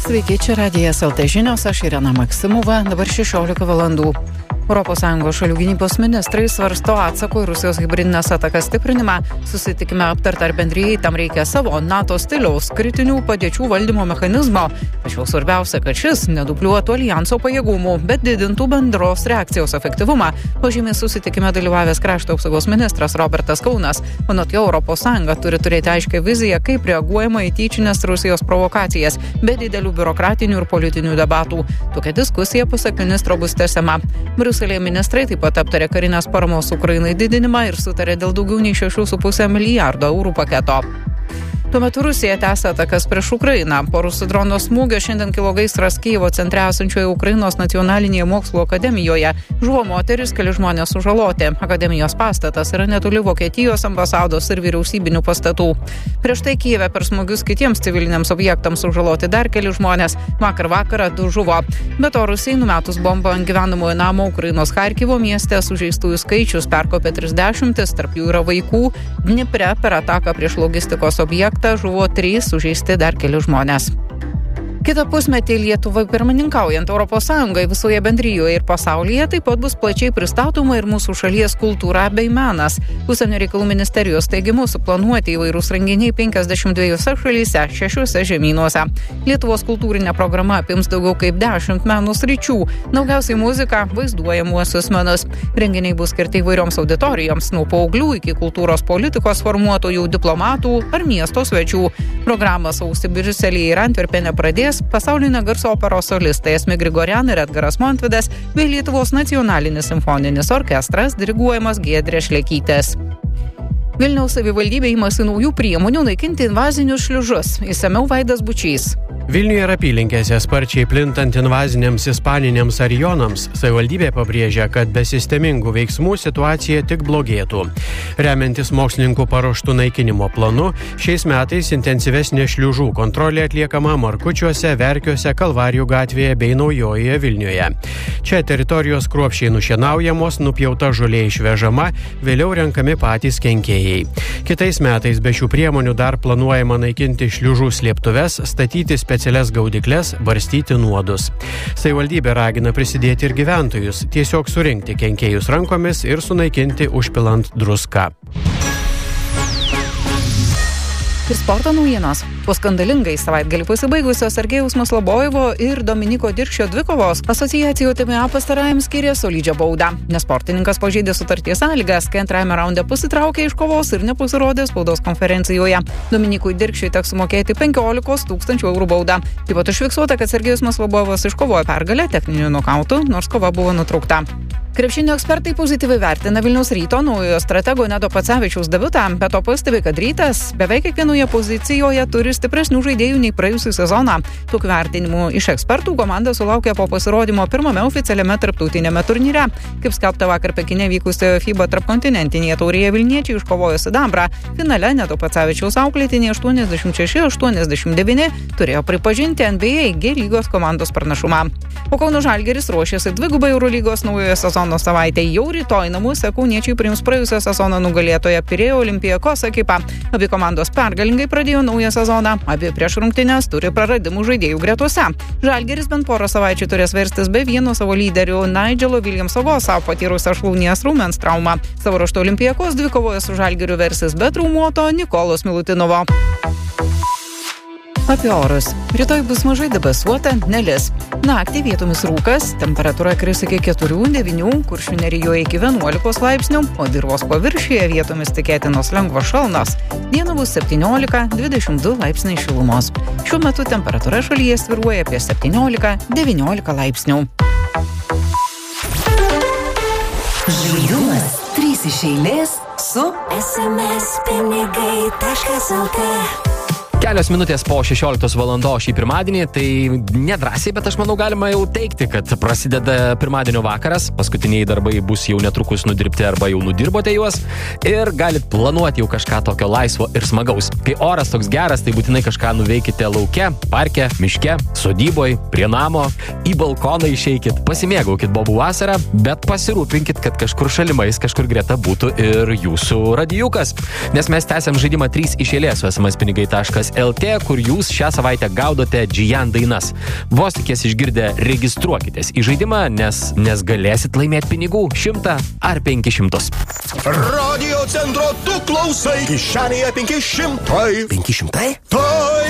Sveiki, čia Radijas LT žinios, aš Irena Maksimova, dabar 16 valandų. ES šalių gynybos ministrai svarsto atsako į Rusijos hibridinės atakas stiprinimą. Susitikime aptarta, ar bendrijai tam reikia savo NATO stiliaus kritinių padėčių valdymo mechanizmo. Tačiau svarbiausia, kad šis nedubliuotų alijanso pajėgumų, bet didintų bendros reakcijos efektyvumą. Pažymė susitikime dalyvavęs krašto apsaugos ministras Robertas Kaunas. Anot jo, ES turi turėti aiškią viziją, kaip reaguojama į tyčinės Rusijos provokacijas, be didelių biurokratinių ir politinių debatų. Tokia diskusija, pasak ministro, bus tęsiama. Briuselėje ministrai taip pat aptarė karinės paramos Ukrainai didinimą ir sutarė dėl daugiau nei 6,5 milijardo eurų paketo. Tuo metu Rusija tęsia atakas prieš Ukrainą. Po rusų drono smūgio šiandien kilo gaisras Kijevo centre esančioje Ukrainos nacionalinėje mokslo akademijoje. Žuvo moteris, keli žmonės sužaloti. Akademijos pastatas yra netoli Vokietijos ambasados ir vyriausybinių pastatų. Prieš tai Kijeve per smūgius kitiems civiliniams objektams sužaloti dar keli žmonės. Vakar vakarą 2 žuvo. Be to, Rusijai numetus bombą ant gyvenamojo namo Ukrainos Charkivo mieste sužeistųjų skaičius perkopė 30, tarp jų yra vaikų. Dnipre per ataką prieš logistikos objektą žuvo 3, sužeisti dar keli žmonės. Kitą pusmetį Lietuvai pirmininkaujant ES visoje bendrijoje ir pasaulyje taip pat bus plačiai pristatoma ir mūsų šalies kultūra bei menas. Užsienio reikalų ministerijos teigimu suplanuoti įvairūs renginiai 52 šalyse, 6 žemynuose. Lietuvos kultūrinė programa apims daugiau kaip 10 meno sričių, daugiausiai muzika, vaizduojamuosius menus. Renginiai bus skirti įvairioms auditorijoms, nuo paauglių iki kultūros politikos formuotojų, diplomatų ar miesto svečių. Programą sausį Briuselyje ir Antverpene pradės pasaulinio garso operos solistai Asmik Grigorian ir Edgaras Montvidas bei Lietuvos nacionalinis simfoninis orkestras diriguojamas Giedrės Šlekytės. Vilniaus savivaldybė imasi naujų priemonių naikinti invazinius šliužus. Išsamiau Vaidas Bučys. Vilniuje ir apylinkėse sparčiai plintant invaziniams ispaniniams arijonams, savivaldybė pabrėžia, kad be sistemingų veiksmų situacija tik blogėtų. Remiantis mokslininkų paruoštų naikinimo planu, šiais metais intensyvesnė šliužų kontrolė atliekama Markučiuose, Verkiuose, Kalvarijų gatvėje bei Naujojoje Vilniuje. Čia teritorijos kruopščiai nušienaujamos, nupjauta žolė išvežama, vėliau renkami patys kenkėjai. Kitais metais be šių priemonių dar planuojama naikinti šliužų slėptuves, statyti specialias gaudykles, barstyti nuodus. Savivaldybė ragina prisidėti ir gyventojus, tiesiog surinkti kenkėjus rankomis ir sunaikinti užpilant druską. Ir sporto naujienos. Po skandalingai savaitgalį pasibaigusios Sergejaus Maslobojevo ir Dominiko Dirkšio dvikovos asociacijų TMA pastarajam skyrė solidžią baudą. Nes sportininkas pažeidė sutarties sąlygas, kai antrajame raunde pasitraukė iš kovos ir nepasirodė spaudos konferencijoje. Dominikui Dirkšiui teks sumokėti 15 000 eurų baudą. Taip pat užfiksuota, kad Sergejus Maslobojevas iškovojo pergalę techniniu nokautu, nors kova buvo nutraukta. Krepšinio ekspertai pozityviai vertina Vilniaus Ryto naujojo stratego Nedo Pacevičiaus debiutą, bet to pastebi, kad Rytas beveik kiekvienoje pozicijoje turi stipresnių žaidėjų nei praėjusią sezoną. Tokių vertinimų iš ekspertų komanda sulaukė po pasirodymo pirmame oficialiame tarptautinėme turnyre. Kaip skelbta vakar Pekine vykusioje FIBA tarpkontinentinėje taurėje vilniečiai iškovojo sidabrą. Finale Nedo Pacevičiaus auklėtiniai 86-89 turėjo pripažinti NBA G lygos komandos pranašumą. O Kauno Žalgiris ruošiasi dvigubai Eurolygos naujojo sezono savaitę. Jau rytoj namuose kauniečiai priims praėjusio sezono nugalėtoją Pirėjo Olympiakos ekipą. Abi komandos pergalingai pradėjo naują sezoną. Abi prieš rungtynes turi praradimų žaidėjų gretose. Žalgiris bent porą savaičių turės verstis be vieno savo lyderių Nigelo Williamsovo patyrusią šlaunies raumens traumą. Savo ruožtu Olympiakos dvikovoje su Žalgiriu versis be traumuoto Nikolos Milutinovo. Apie orus. Rytoj bus mažai debesuota, nelis. Naktį vietomis rūkas, temperatūra kris iki 4-9, Kuršių nerijoje iki 11 laipsnių, o dirvos paviršiuje vietomis tikėtinos lengvos šalnos. Dieną bus 17-22 laipsniai šilumos. Šiuo metu temperatūra šalyje svyruoja apie 17-19 laipsnių. Žaidumas 3 iš eilės su sms-pinigai.lt. Kelios minutės po 16 valandos šį pirmadienį, tai nedrąsiai, bet aš manau galima jau teikti, kad prasideda pirmadienio vakaras, paskutiniai darbai bus jau netrukus nudirbti arba jau nudirbote juos ir galit planuoti jau kažką tokio laisvo ir smagaus. Kai oras toks geras, tai būtinai kažką nuveikite lauke, parke, miške, sodyboj, prie namo, į balkoną išeikit, pasimėgaukit bobų vasarą, bet pasirūpinkit, kad kažkur šalimais, kažkur greta būtų ir jūsų radijukas. Nes mes tęsiam žaidimą 3 iš eilės su sms-pinigai.lt lt, kur jūs šią savaitę gaudote Džijan dainas. Vos tik jas išgirdę, registruokitės į žaidimą, nes galėsit laimėti pinigų 100 ar 500. Radio centro tu klausai, kišenėje 500. 500? Taip.